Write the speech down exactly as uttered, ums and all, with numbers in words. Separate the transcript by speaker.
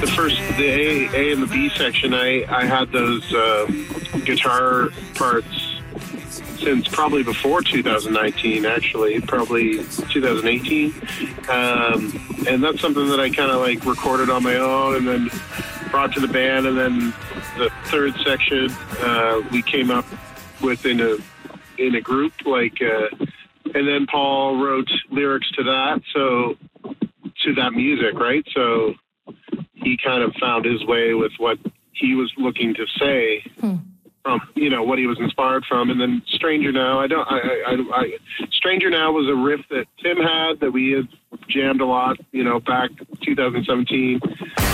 Speaker 1: the first, the A, A and the B section, I, I had those uh, guitar parts since probably before two thousand nineteen, actually, probably two thousand eighteen. Um, and that's something that I kind of like recorded on my own and then brought to the band. And then the third section, uh, we came up with in a, in a group, like, uh, and then Paul wrote lyrics to that. So to that music, right? So he kind of found his way with what he was looking to say. Hmm. From, you know, what he was inspired from. And then Stranger Now, I don't, I, I, I, Stranger Now was a riff that Tim had that we had jammed a lot, you know, back two thousand seventeen.